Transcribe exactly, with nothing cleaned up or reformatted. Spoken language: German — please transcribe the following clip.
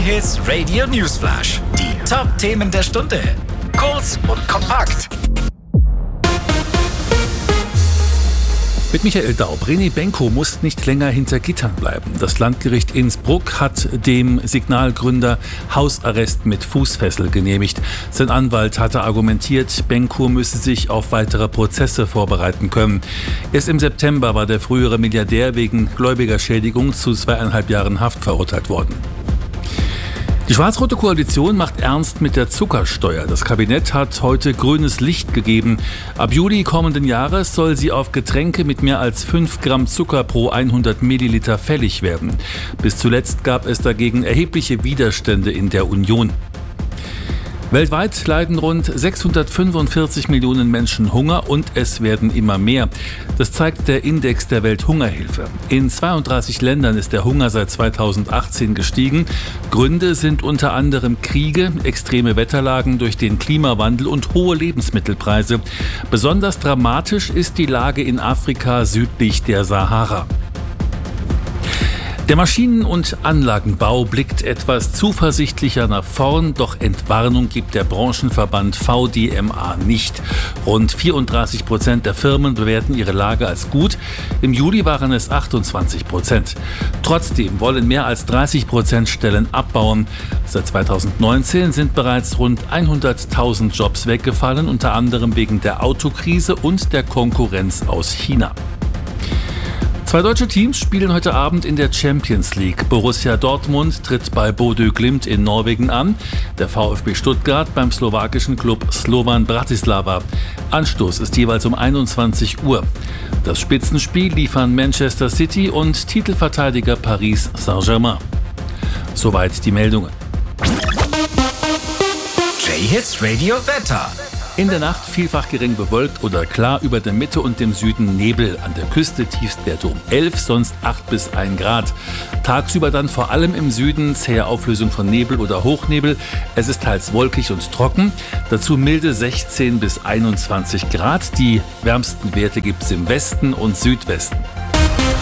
J-Hits Radio Newsflash. Die Top-Themen der Stunde. Kurz und kompakt. Mit Michael Daub. René Benko muss nicht länger hinter Gittern bleiben. Das Landgericht Innsbruck hat dem Signalgründer Hausarrest mit Fußfessel genehmigt. Sein Anwalt hatte argumentiert, Benko müsse sich auf weitere Prozesse vorbereiten können. Erst im September war der frühere Milliardär wegen Gläubigerschädigung zu zweieinhalb Jahren Haft verurteilt worden. Die schwarz-rote Koalition macht ernst mit der Zuckersteuer. Das Kabinett hat heute grünes Licht gegeben. Ab Juli kommenden Jahres soll sie auf Getränke mit mehr als fünf Gramm Zucker pro hundert Milliliter fällig werden. Bis zuletzt gab es dagegen erhebliche Widerstände in der Union. Weltweit leiden rund sechshundertfünfundvierzig Millionen Menschen Hunger und es werden immer mehr. Das zeigt der Index der Welthungerhilfe. In zweiunddreißig Ländern ist der Hunger seit zweitausendachtzehn gestiegen. Gründe sind unter anderem Kriege, extreme Wetterlagen durch den Klimawandel und hohe Lebensmittelpreise. Besonders dramatisch ist die Lage in Afrika südlich der Sahara. Der Maschinen- und Anlagenbau blickt etwas zuversichtlicher nach vorn, doch Entwarnung gibt der Branchenverband V D M A nicht. Rund vierunddreißig Prozent der Firmen bewerten ihre Lage als gut. Im Juli waren es achtundzwanzig Prozent. Trotzdem wollen mehr als dreißig Prozent Stellen abbauen. Seit zweitausendneunzehn sind bereits rund hunderttausend Jobs weggefallen, unter anderem wegen der Autokrise und der Konkurrenz aus China. Zwei deutsche Teams spielen heute Abend in der Champions League. Borussia Dortmund tritt bei Bodø Glimt in Norwegen an, der VfB Stuttgart beim slowakischen Klub Slovan Bratislava. Anstoß ist jeweils um einundzwanzig Uhr. Das Spitzenspiel liefern Manchester City und Titelverteidiger Paris Saint-Germain. Soweit die Meldungen. J-Hits Radio Wetter. In der Nacht vielfach gering bewölkt oder klar, über der Mitte und dem Süden Nebel. An der Küste Tiefstwerte um elf, sonst acht bis ein Grad. Tagsüber dann vor allem im Süden zähe Auflösung von Nebel oder Hochnebel. Es ist teils wolkig und trocken. Dazu milde sechzehn bis einundzwanzig Grad. Die wärmsten Werte gibt es im Westen und Südwesten.